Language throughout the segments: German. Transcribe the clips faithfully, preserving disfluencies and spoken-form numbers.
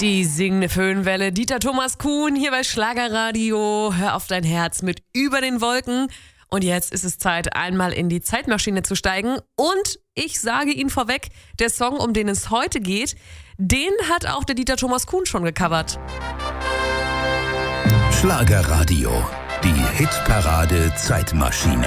Die singende Föhnwelle, Dieter Thomas Kuhn hier bei Schlagerradio. Hör auf dein Herz mit Über den Wolken. Und jetzt ist es Zeit, einmal in die Zeitmaschine zu steigen. Und ich sage Ihnen vorweg, der Song, um den es heute geht, den hat auch der Dieter Thomas Kuhn schon gecovert. Schlagerradio, die Hitparade Zeitmaschine.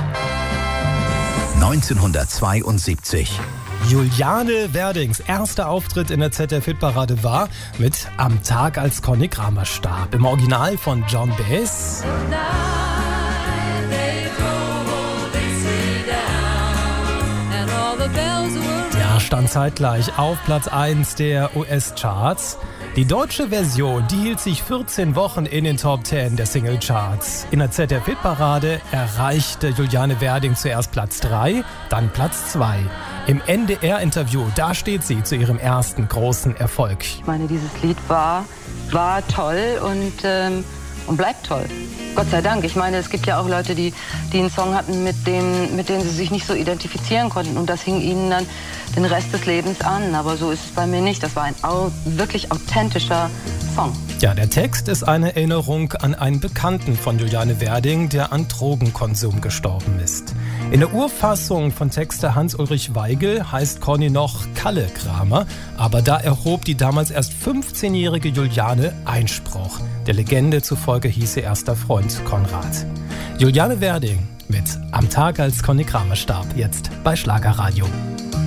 neunzehnhundertzweiundsiebzig. Juliane Werdings erster Auftritt in der Z D F-Hitparade war mit Am Tag, als Conny Kramer starb. Im Original von John Baez. Der stand zeitgleich auf Platz eins der U S-Charts. Die deutsche Version, die hielt sich vierzehn Wochen in den Top zehn der Singlecharts. In der Z D F-Hitparade erreichte Juliane Werding zuerst Platz drei, dann Platz zwei. Im N D R-Interview, da steht sie zu ihrem ersten großen Erfolg. Ich meine, dieses Lied war, war toll und, ähm, und bleibt toll. Gott sei Dank. Ich meine, es gibt ja auch Leute, die, die einen Song hatten, mit dem, mit dem sie sich nicht so identifizieren konnten. Und das hing ihnen dann den Rest des Lebens an. Aber so ist es bei mir nicht. Das war ein au- wirklich authentischer Song. Ja, der Text ist eine Erinnerung an einen Bekannten von Juliane Werding, der an Drogenkonsum gestorben ist. In der Urfassung von Texter Hans-Ulrich Weigel heißt Conny noch Kalle Kramer, aber da erhob die damals erst fünfzehnjährige Juliane Einspruch. Der Legende zufolge hieß sie erster Freund Konrad. Juliane Werding mit Am Tag, als Conny Kramer starb, jetzt bei Schlagerradio.